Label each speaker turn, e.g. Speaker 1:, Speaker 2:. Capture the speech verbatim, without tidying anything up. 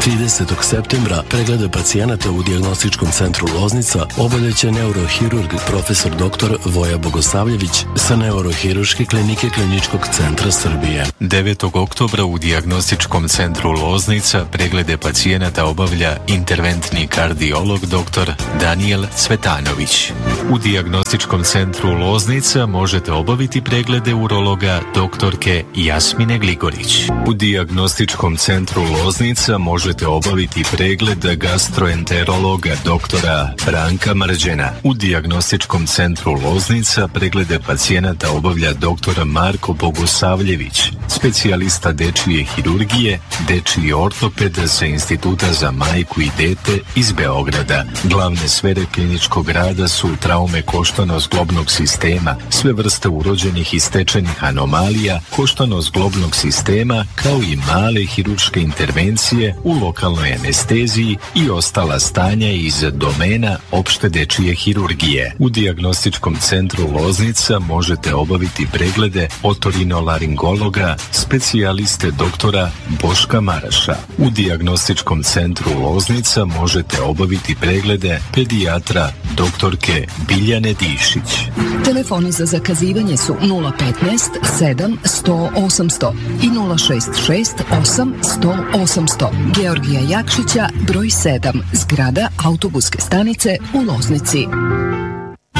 Speaker 1: tridesetog septembra preglede pacijenata u dijagnostičkom centru Loznica obavljaće neurohirurg profesor doktor Voja Bogosavljević sa neurohirurške klinike Kliničkog centra Srbije.
Speaker 2: devetog oktobra u dijagnostičkom centru Loznica preglede pacijenata obavlja interventni kardiolog doktor Danijel Cvetanović. U dijagnostičkom centru Loznica možete obaviti preglede urologa doktorke Jasmine Gligorić. U dijagnostičkom centru Loznica možete obaviti pregled gastroenterologa doktora Branka Mrđena. U dijagnostičkom centru Loznica preglede pacijenata obavlja doktor Marko Bogosavljević, specijalista dečije hirurgije, dečiji ortoped sa Instituta za majku i dete iz Beograda. Glavne sfere kliničkog rada su traume koštano-zglobnog sistema, sve vrste urođenih i stečenih anomalija koštano-zglobnog sistema, kao i male hirurške intervencije u lokalnoj anesteziji i ostala stanja iz domena opšte dečije hirurgije. U dijagnostičkom centru Loznica možete obaviti preglede otorinolaringologa, specijaliste doktora Boška Maraša. U dijagnostičkom centru Loznica možete obaviti preglede pedijatra doktorke Biljane Dišić.
Speaker 3: Telefoni za zakazivanje su nula petnaest sedam sto osamsto i nula šest šest osam sto osamsto. Georgija Jakšića, broj sedam, zgrada autobuske stanice u Loznici.